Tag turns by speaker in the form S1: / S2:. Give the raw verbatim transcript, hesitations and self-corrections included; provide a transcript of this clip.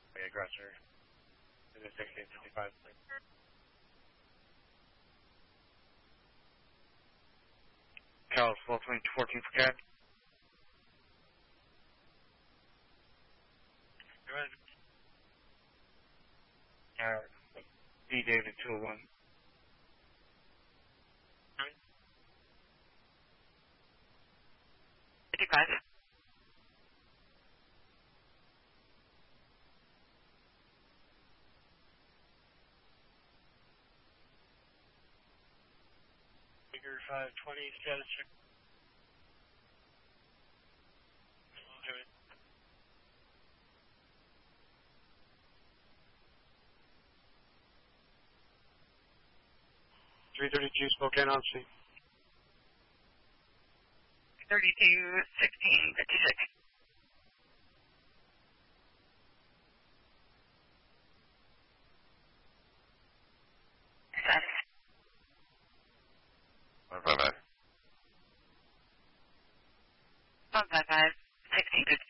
S1: The aggressor. It is sixteen fifty-five. Cal fourteen fourteen for C A D. Go ahead. Uh, D David two oh one.
S2: fifty-five.
S1: Figure five twenty, status check. three thirty-two Spokane on scene.
S2: thirty-two sixteen fifty-six. Status.
S1: Bye bye bye.
S2: One five five.